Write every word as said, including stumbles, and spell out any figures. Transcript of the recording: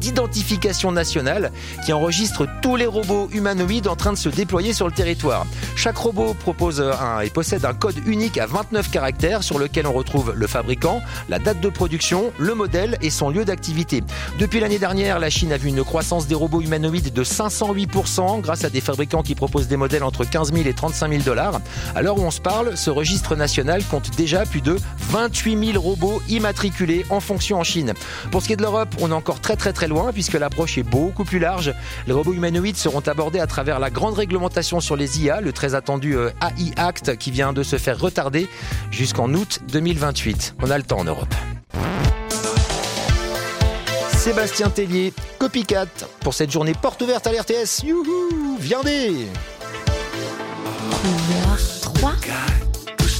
d'identification nationale qui enregistre tous les robots humanoïdes en train de se déployer sur le territoire. Chaque robot propose un, et possède un code unique à vingt-neuf caractères sur lequel on retrouve le fabricant, la date de production, le modèle et son lieu d'activité. Depuis l'année dernière, la Chine a vu une croissance des robots humanoïdes de cinq cent huit pour cent grâce à des fabricants qui proposent des modèles entre quinze mille et trente-cinq mille dollars. À l'heure où on se parle, ce registre national compte déjà plus de vingt-huit mille robots immatriculés en fonction en Chine. Pour ce qui est de l'Europe, on est encore très très très loin puisque l'approche est beaucoup plus large. Les robots humanoïdes seront abordés à travers la grande réglementation sur les I A, le très attendu A I Act qui vient de se faire retarder jusqu'en août deux mille vingt-huit. On a le temps en Europe. Sébastien Tellier, Copycat, pour cette journée porte ouverte à l'R T S. Youhou, viendez. trois